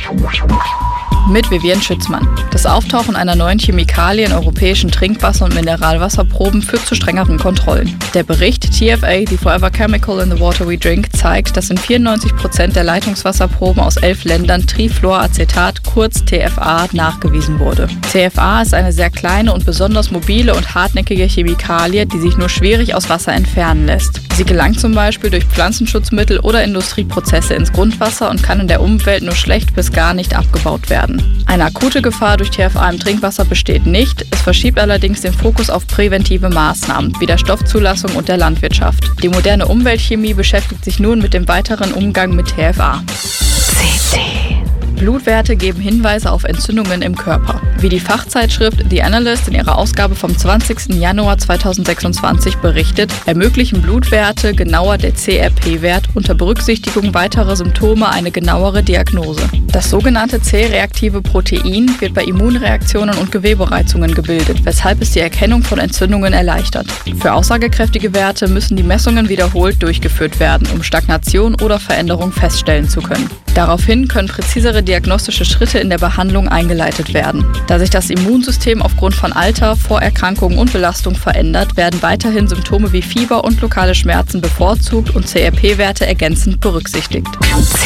Mit Vivienne Schützmann. Das Auftauchen einer neuen Chemikalie in europäischen Trinkwasser- und Mineralwasserproben führt zu strengeren Kontrollen. Der Bericht TFA, the Forever Chemical in the Water We Drink, zeigt, dass in 94% der Leitungswasserproben aus 11 Ländern Trifluoracetat, kurz TFA, nachgewiesen wurde. TFA ist eine sehr kleine und besonders mobile und hartnäckige Chemikalie, die sich nur schwierig aus Wasser entfernen lässt. Sie gelangt zum Beispiel durch Pflanzenschutzmittel oder Industrieprozesse ins Grundwasser und kann in der Umwelt nur schlecht bis gar nicht abgebaut werden. Eine akute Gefahr durch TFA im Trinkwasser besteht nicht, es verschiebt allerdings den Fokus auf präventive Maßnahmen wie der Stoffzulassung und der Landwirtschaft. Die moderne Umweltchemie beschäftigt sich nun mit dem weiteren Umgang mit TFA. Blutwerte geben Hinweise auf Entzündungen im Körper. Wie die Fachzeitschrift The Analyst in ihrer Ausgabe vom 20. Januar 2026 berichtet, ermöglichen Blutwerte, genauer der CRP-Wert, unter Berücksichtigung weiterer Symptome eine genauere Diagnose. Das sogenannte C-reaktive Protein wird bei Immunreaktionen und Gewebereizungen gebildet, weshalb es die Erkennung von Entzündungen erleichtert. Für aussagekräftige Werte müssen die Messungen wiederholt durchgeführt werden, um Stagnation oder Veränderung feststellen zu können. Daraufhin können präzisere diagnostische Schritte in der Behandlung eingeleitet werden. Da sich das Immunsystem aufgrund von Alter, Vorerkrankungen und Belastung verändert, werden weiterhin Symptome wie Fieber und lokale Schmerzen bevorzugt und CRP-Werte ergänzend berücksichtigt.